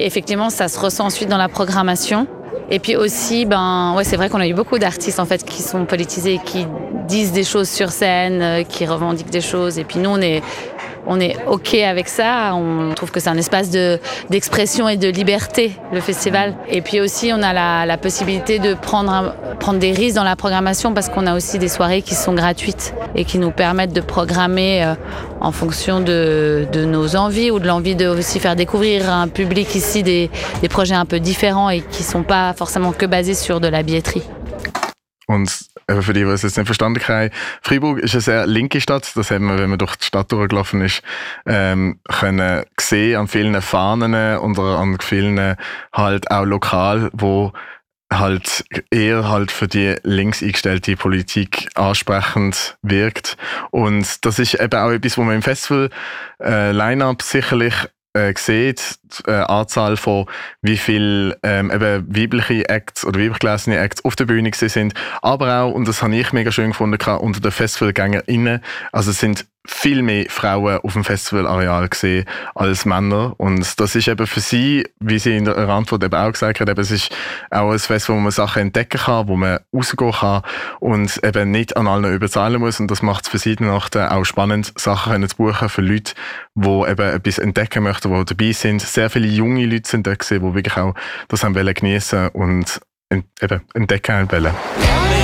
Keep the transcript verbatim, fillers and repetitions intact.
Effectivement, ça se ressent ensuite dans la programmation. Et puis aussi, ben, ouais, c'est vrai qu'on a eu beaucoup d'artistes en fait, qui sont politisés, qui disent des choses sur scène, euh, qui revendiquent des choses. Et puis nous, on est, on est OK avec ça. On trouve que c'est un espace de, d'expression et de liberté, le festival. Et puis aussi, on a la, la possibilité de prendre, un, prendre des risques dans la programmation parce qu'on a aussi des soirées qui sont gratuites et qui nous permettent de programmer euh, en fonction de, de nos envies ou de l'envie de aussi faire découvrir à un public ici des, des projets un peu différents et qui ne sont pas forcément que basés sur de la billetterie. Und für die, die es jetzt nicht verstanden haben, Freiburg ist eine sehr linke Stadt. Das hat man, wenn man durch die Stadt durchgelaufen ist, ähm, können sehen an vielen Fahnen und an vielen halt auch lokal, wo halt eher halt für die links eingestellte Politik ansprechend wirkt. Und das ist eben auch etwas, wo man im Festival äh, Line-Up sicherlich äh, sieht, die äh, Anzahl von wie viel ähm, eben weibliche Acts oder weiblich gelesene Acts auf der Bühne sind, aber auch, und das habe ich mega schön gefunden, unter den FestivalgängerInnen, also es sind viel mehr Frauen auf dem Festivalareal gesehen als Männer. Und das ist eben für sie, wie sie in der Antwort eben auch gesagt hat, eben, es ist auch ein Festival, wo man Sachen entdecken kann, wo man rausgehen kann und eben nicht an allen überzahlen muss. Und das macht es für sie dann auch spannend, Sachen zu buchen für Leute, die eben etwas entdecken möchten, die dabei sind. Sehr viele junge Leute sind da gesehen, die wirklich auch das haben wollen geniessen und eben entdecken wollen.